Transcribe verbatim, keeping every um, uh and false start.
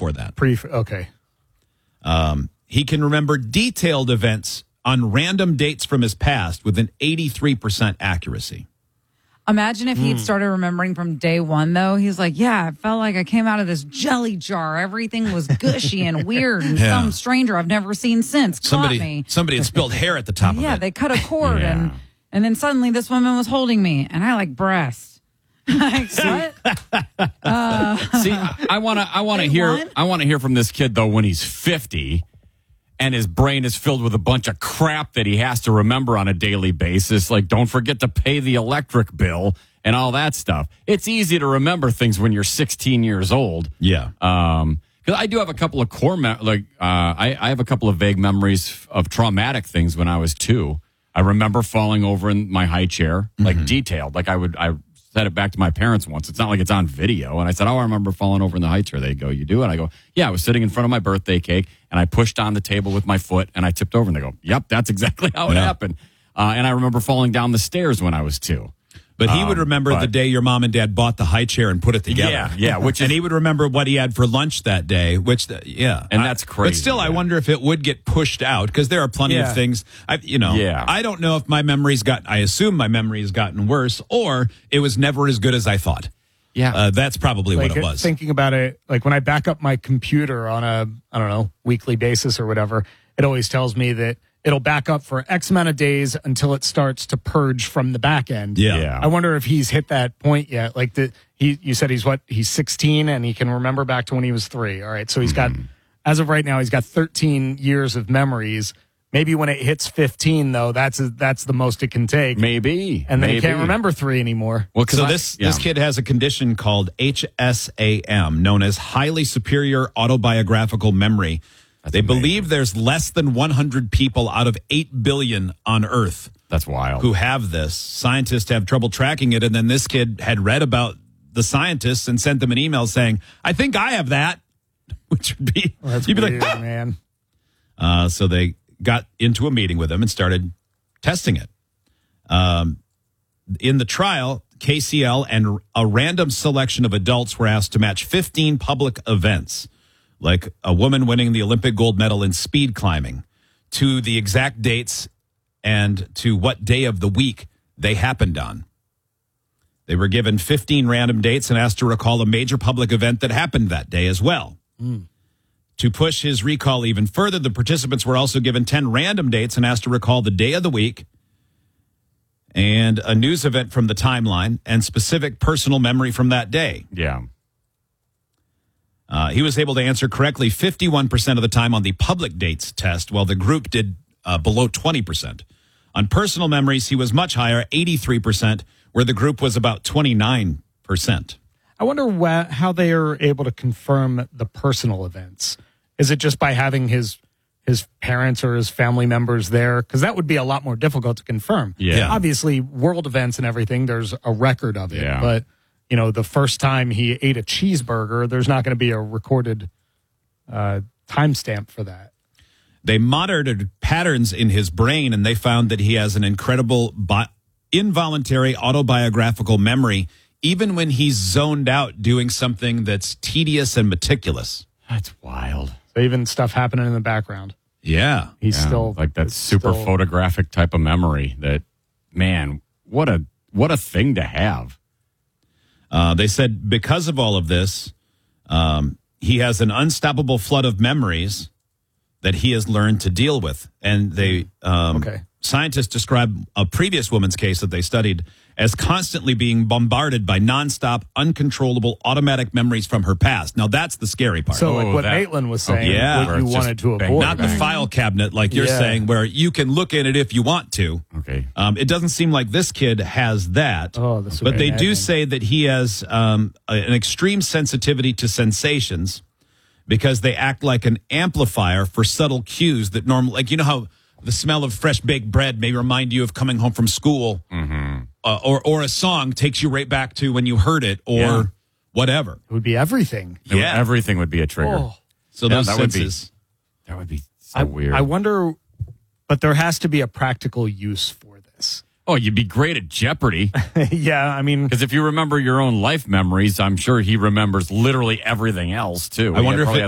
before that. Pre, okay. Um, he can remember detailed events on random dates from his past with an eighty-three percent accuracy. Imagine if he'd Mm. started remembering from day one, though. He's like, yeah, I felt like I came out of this jelly jar. Everything was gushy and weird, and Yeah. some stranger I've never seen since caught Somebody, me. somebody had spilled hair at the top Yeah, of it. they cut a cord, Yeah. and and then suddenly this woman was holding me, and I like breasts. Like, what? See, I want to I want to They hear won? I want to hear from this kid though when he's fifty and his brain is filled with a bunch of crap that he has to remember on a daily basis, like don't forget to pay the electric bill and all that stuff. It's easy to remember things when you're sixteen years old. Yeah. Um, because I do have a couple of core, me- like uh, I, I have a couple of vague memories of traumatic things when I was two. I remember falling over in my high chair, like Mm-hmm. detailed. Like I would, I said it back to my parents once. It's not like it's on video. And I said, "Oh, I remember falling over in the high chair." They go, "You do?" And I go, "Yeah." I was sitting in front of my birthday cake, and I pushed on the table with my foot, and I tipped over. And they go, "Yep, that's exactly how it Yeah. happened." Uh, and I remember falling down the stairs when I was two. But he Um, would remember but- the day your mom and dad bought the high chair and put it together. Yeah, yeah, which and is- he would remember what he had for lunch that day, which, the, yeah. And I- that's crazy, But still, I yeah. wonder if it would get pushed out because there are plenty Yeah. of things, I, you know, Yeah. I don't know if my memory's got, I assume my memory has gotten worse or it was never as good as I thought. Yeah. Uh, that's probably Like what it was. thinking about it, like when I back up my computer on a, I don't know, weekly basis or whatever, it always tells me that it'll back up for X amount of days until it starts to purge from the back end. Yeah. Yeah. I wonder if he's hit that point yet. Like the he, you said he's what? He's sixteen and he can remember back to when he was three. All right, so he's got, as of right now, he's got thirteen years of memories. Maybe when it hits fifteen, though, that's that's the most it can take. Maybe. And then maybe. he can't remember three anymore. Well, 'cause So I- this yeah. this kid has a condition called H S A M, known as highly superior autobiographical memory. That's they amazing. believe there's less than one hundred people out of eight billion on Earth That's wild. who have this. Scientists have trouble tracking it, and then this kid had read about the scientists and sent them an email saying, "I think I have that," which would be Well, that's you'd be weird, like, "Ah!" man. Uh, so they got into a meeting with him and started testing it. Um, in the trial, K C L and a random selection of adults were asked to match fifteen public events, like a woman winning the Olympic gold medal in speed climbing, to the exact dates and to what day of the week they happened on. They were given fifteen random dates and asked to recall a major public event that happened that day as well. To push his recall even further, the participants were also given ten random dates and asked to recall the day of the week and a news event from the timeline and specific personal memory from that day. yeah. Uh, he was able to answer correctly fifty-one percent of the time on the public dates test, while the group did uh, below twenty percent. On personal memories, he was much higher, eighty-three percent, where the group was about twenty-nine percent. I wonder wha- how they are able to confirm the personal events. Is it just by having his his parents or his family members there? Because that would be a lot more difficult to confirm. Yeah. Obviously, world events and everything, there's a record of it. Yeah. But, you know, the first time he ate a cheeseburger, there's not going to be a recorded uh, timestamp for that. They monitored patterns in his brain, and they found that he has an incredible bi- involuntary autobiographical memory, even when he's zoned out doing something that's tedious and meticulous. That's wild. So even stuff happening in the background, Yeah. he's Yeah, still like that it's super still- photographic type of memory that, man, what a what a thing to have. Uh, they said because of all of this, um, he has an unstoppable flood of memories that he has learned to deal with. And they um, Okay. scientists describe a previous woman's case that they studied as constantly being bombarded by nonstop, uncontrollable automatic memories from her past. Now, that's the scary part. So like Oh, what that- Maitland was saying, Okay. Yeah. what Where you it's just wanted to bang, avoid. Not the bang. file cabinet, like you're Yeah. saying, where you can look in it if you want to. Okay. Um, it doesn't seem like this kid has that. Oh, this would but be they do amazing. say that he has um, a- an extreme sensitivity to sensations because they act like an amplifier for subtle cues that normal, like you know how the smell of fresh baked bread may remind you of coming home from school, Mm-hmm. uh, or or a song takes you right back to when you heard it, or Yeah. whatever. It would be everything. It would- Yeah. everything would be a trigger. Oh. So Yeah, those that would be- senses. That would be so I, weird. I wonder, but there has to be a practical use for this. oh, you'd be great at Jeopardy. Yeah, I mean, Because if you remember your own life memories, I'm sure he remembers literally everything else too. I wonder if He probably it-